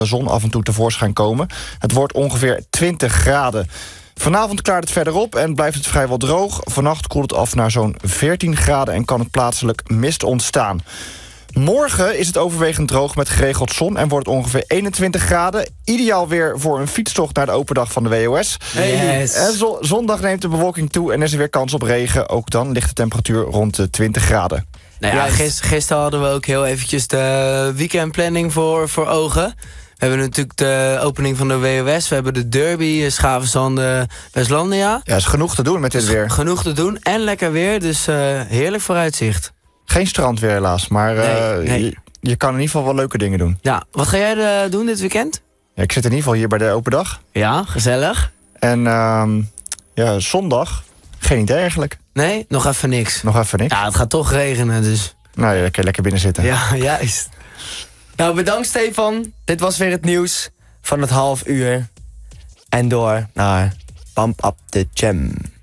de zon af en toe tevoorschijn komen. Het wordt ongeveer 20 graden. Vanavond klaart het verder op en blijft het vrijwel droog. Vannacht koelt het af naar zo'n 14 graden en kan het plaatselijk mist ontstaan. Morgen is het overwegend droog met geregeld zon en wordt het ongeveer 21 graden. Ideaal weer voor een fietstocht naar de open dag van de WOS. Yes. En zondag neemt de bewolking toe en is er weer kans op regen. Ook dan ligt de temperatuur rond de 20 graden. Nou ja, gisteren hadden we ook heel eventjes de weekendplanning voor ogen. We hebben natuurlijk de opening van de WOS. We hebben de derby, Schavenzande, Westlandia. Ja, is genoeg te doen met dit weer. Genoeg te doen en lekker weer, dus heerlijk vooruitzicht. Geen strandweer helaas, maar nee. Je kan in ieder geval wel leuke dingen doen. Ja, wat ga jij doen dit weekend? Ja, ik zit in ieder geval hier bij de open dag. Ja, gezellig. En zondag, geen idee eigenlijk. Nee, nog even niks. Nog even niks. Ja, het gaat toch regenen, dus... Nou ja, lekker binnen zitten. Ja, juist. Nou, bedankt Stefan. Dit was weer het nieuws van het half uur. En door naar Pump Up the Jam.